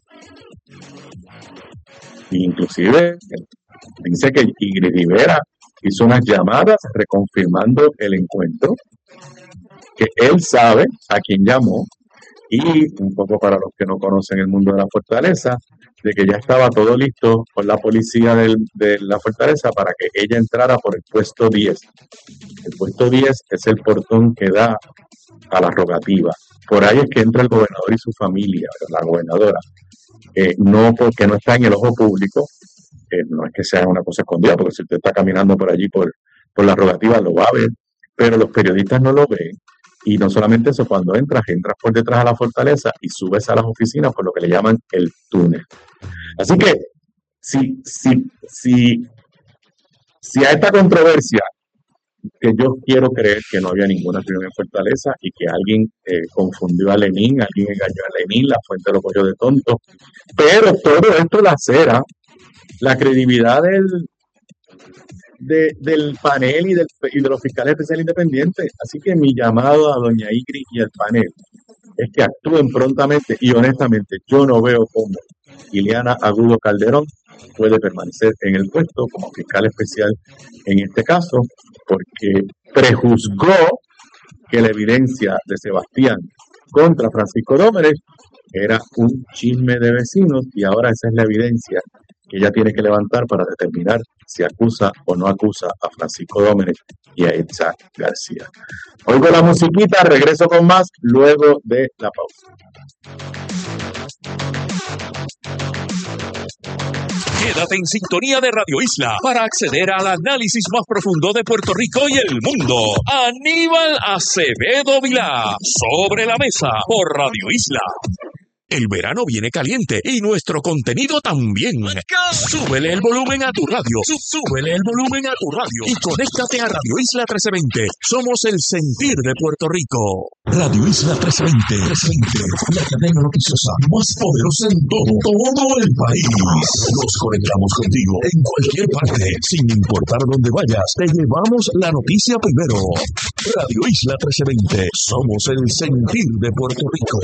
Inclusive dice que Ingrid Rivera hizo unas llamadas reconfirmando el encuentro, que él sabe a quién llamó, y un poco para los que no conocen el mundo de la fortaleza, de que ya estaba todo listo con la policía del, de la fortaleza para que ella entrara por el puesto diez. El puesto diez es el portón que da a la rogativa. Por ahí es que entra el gobernador y su familia, la gobernadora. Eh, no porque no está en el ojo público, eh, no es que sea una cosa escondida, porque si usted está caminando por allí por, por la rogativa lo va a ver, pero los periodistas no lo ven. Y no solamente eso, cuando entras, entras por detrás a la fortaleza y subes a las oficinas por lo que le llaman el túnel. Así que, si, si, si, si a esta controversia, que yo quiero creer que no había ninguna reunión en Fortaleza y que alguien eh, confundió a Lenín, alguien engañó a Lenín, la fuente lo cogió de tonto, pero todo esto lacera la credibilidad del, de, del panel y, del, y de los fiscales especiales independientes. Así que mi llamado a doña Ingrid y al panel es que actúen prontamente, y honestamente yo no veo cómo Ileana Agudo Calderón puede permanecer en el puesto como fiscal especial en este caso, porque prejuzgó que la evidencia de Sebastián contra Francisco Dómenes era un chisme de vecinos, y ahora esa es la evidencia que ella tiene que levantar para determinar si acusa o no acusa a Francisco Dómenes y a Echa García. Oigo la musiquita, regreso con más luego de la pausa. Quédate en sintonía de Radio Isla para acceder al análisis más profundo de Puerto Rico y el mundo. Aníbal Acevedo Vilá, Sobre la Mesa, por Radio Isla. El verano viene caliente y nuestro contenido también. Súbele el volumen a tu radio. Súbele el volumen a tu radio. Y conéctate a Radio Isla trece veinte. Somos el sentir de Puerto Rico. Radio Isla trece veinte. La cadena noticiosa más poderosa en todo, todo el país. Nos conectamos contigo en cualquier parte. Sin importar dónde vayas, te llevamos la noticia primero. Radio Isla trece veinte. Somos el sentir de Puerto Rico.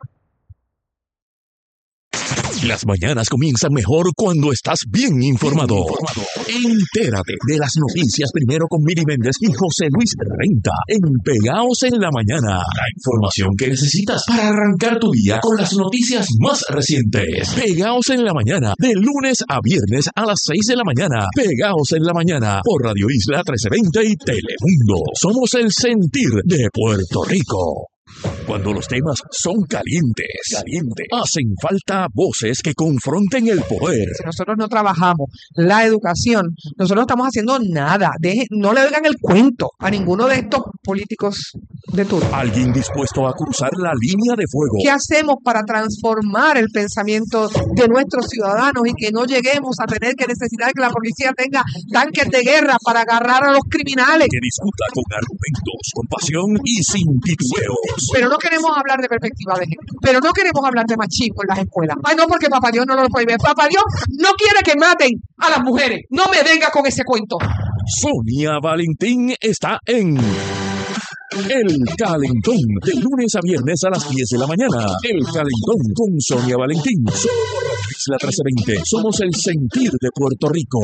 Las mañanas comienzan mejor cuando estás bien informado. Entérate de las noticias primero con Miri Méndez y José Luis Renta en Pegaos en la Mañana. La información que necesitas para arrancar tu día con las noticias más recientes. Pegaos en la Mañana, de lunes a viernes a las seis de la mañana. Pegaos en la Mañana por Radio Isla trece veinte y Telemundo. Somos el sentir de Puerto Rico. Cuando los temas son calientes, calientes, hacen falta voces que confronten el poder. Si nosotros no trabajamos la educación, nosotros no estamos haciendo nada. Deje, no le oigan el cuento a ninguno de estos políticos de turno. Alguien dispuesto a cruzar la línea de fuego. ¿Qué hacemos para transformar el pensamiento de nuestros ciudadanos y que no lleguemos a tener que necesitar que la policía tenga tanques de guerra para agarrar a los criminales? Que discuta con argumentos, con pasión y sin titubeos. Pero no queremos hablar de perspectiva de género. Pero no queremos hablar de machismo en las escuelas. Ay, no, porque Papá Dios no lo prohíbe. Papá Dios no quiere que maten a las mujeres. No me venga con ese cuento. Sonia Valentín está en El Calentón, de lunes a viernes a las diez de la mañana. El Calentón con Sonia Valentín. Solo por Radio Isla trece veinte. Somos el sentir de Puerto Rico.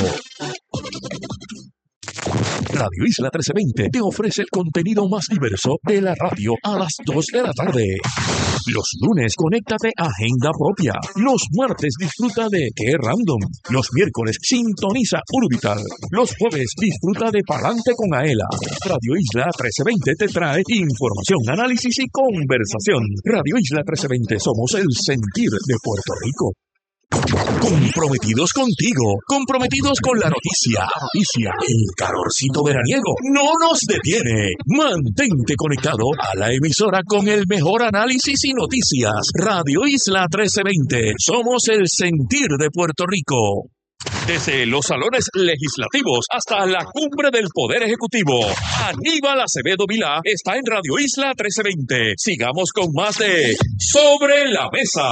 Radio Isla trece veinte te ofrece el contenido más diverso de la radio a las dos de la tarde. Los lunes, conéctate a Agenda Propia. Los martes, disfruta de Qué Random. Los miércoles, sintoniza Urbital. Los jueves, disfruta de Palante con Aela. Radio Isla trece veinte te trae información, análisis y conversación. Radio Isla trece veinte, somos el sentir de Puerto Rico. Comprometidos contigo, comprometidos con la noticia. Noticia, el calorcito veraniego no nos detiene. Mantente conectado a la emisora con el mejor análisis y noticias. Radio Isla trece veinte, somos el sentir de Puerto Rico. Desde los salones legislativos hasta la cumbre del Poder Ejecutivo, Aníbal Acevedo Vilá está en Radio Isla trece veinte. Sigamos con más de Sobre la Mesa.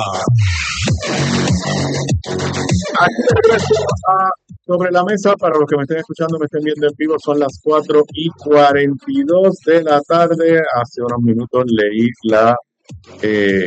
Aquí regresamos a Sobre la Mesa. Para los que me estén escuchando, me estén viendo en vivo, son las cuatro y cuarenta y dos de la tarde. Hace unos minutos leí la... Eh,